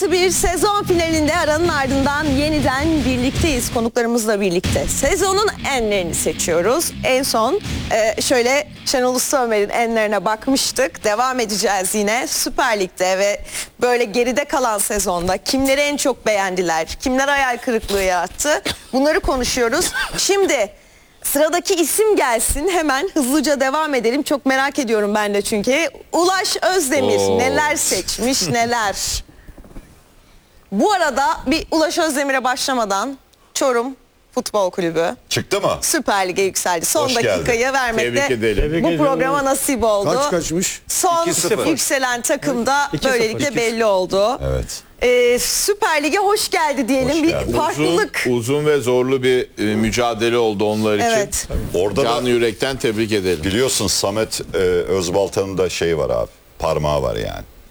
Artı bir sezon finalinde aranın ardından yeniden birlikteyiz konuklarımızla birlikte. Sezonun enlerini seçiyoruz. En son şöyle Şenol Ustaömer'in enlerine bakmıştık. Devam edeceğiz yine Süper Lig'de ve böyle geride kalan sezonda kimleri en çok beğendiler, kimler hayal kırıklığı yarattı, bunları konuşuyoruz. Şimdi sıradaki isim gelsin, hemen hızlıca devam edelim. Çok merak ediyorum ben de çünkü. Ulaş Özdemir neler seçmiş neler. Bu arada bir Ulaş Özdemir'e başlamadan Çorum Futbol Kulübü Çıktı mı? Süper Lig'e yükseldi. Son Hoş dakikayı geldin. vermek de Tebrik bu ederim. programa nasip oldu. Kaçmış? Son 2-0. yükselen takım da 2-0. böylelikle belli oldu. Evet. Süper Lig'e hoş geldi diyelim. Hoş Bir geldin. farklılık. Uzun ve zorlu bir mücadele oldu onlar için. Evet. Orada da Canı yürekten tebrik edelim. biliyorsun Samet Özbaltan'ın da şey var abi. Parmağı var yani.